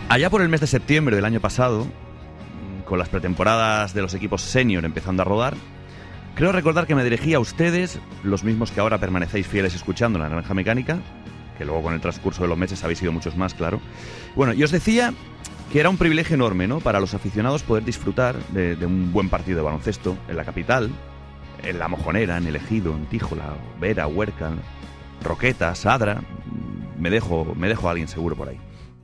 Allá por el mes de septiembre del año pasado, con las pretemporadas de los equipos senior empezando a rodar, creo recordar que me dirigí a ustedes, los mismos que ahora permanecéis fieles escuchando La Naranja Mecánica, que luego con el transcurso de los meses habéis sido muchos más, claro. Bueno, y os decía que era un privilegio enorme, ¿no?, para los aficionados poder disfrutar de un buen partido de baloncesto en la capital, en La Mojonera, en El Ejido, en Tíjola, Vera, Huerca, Roqueta, Sadra. Me dejo a alguien seguro por ahí.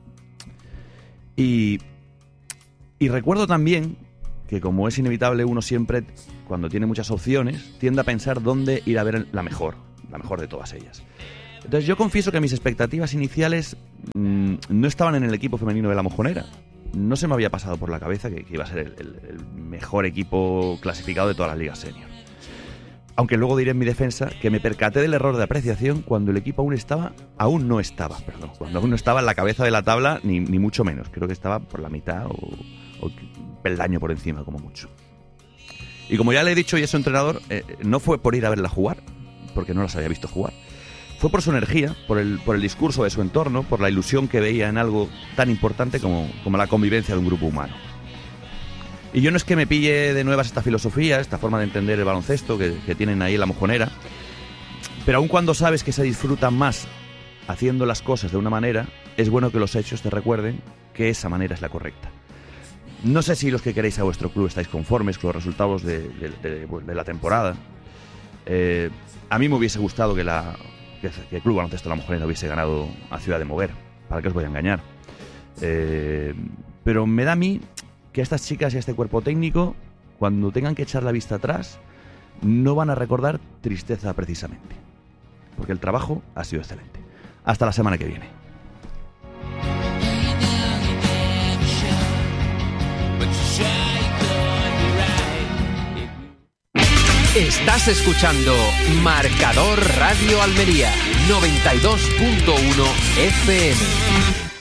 Y recuerdo también que, como es inevitable, uno siempre, cuando tiene muchas opciones, tiende a pensar dónde ir a ver la mejor de todas ellas. Entonces yo confieso que mis expectativas iniciales no estaban en el equipo femenino de La Mojonera. No se me había pasado por la cabeza que iba a ser el mejor equipo clasificado de todas las ligas senior. Aunque luego diré en mi defensa que me percaté del error de apreciación cuando el equipo aún no estaba en la cabeza de la tabla, ni mucho menos. Creo que estaba por la mitad o peldaño por encima, como mucho. Y como ya le he dicho, y es su entrenador, no fue por ir a verla jugar, porque no las había visto jugar. Fue por su energía, por el discurso de su entorno, por la ilusión que veía en algo tan importante como la convivencia de un grupo humano. Y yo no es que me pille de nuevas esta filosofía, esta forma de entender el baloncesto que tienen ahí en La Mojonera, pero aun cuando sabes que se disfruta más haciendo las cosas de una manera, es bueno que los hechos te recuerden que esa manera es la correcta. No sé si los que queréis a vuestro club estáis conformes con los resultados de la temporada. A mí me hubiese gustado que el Club Baloncesto La Mojonera hubiese ganado a Ciudad de Moguer. ¿Para qué os voy a engañar? Pero me da a mí que a estas chicas y a este cuerpo técnico, cuando tengan que echar la vista atrás, no van a recordar tristeza precisamente, porque el trabajo ha sido excelente. Hasta la semana que viene. Estás escuchando Marcador Radio Almería 92.1 FM.